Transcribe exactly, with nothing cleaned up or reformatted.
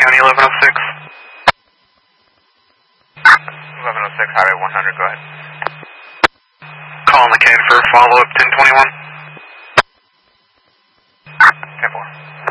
County eleven oh six. eleven oh six, Highway one hundred, go ahead. Calling the C A D for follow-up ten twenty-one. ten four.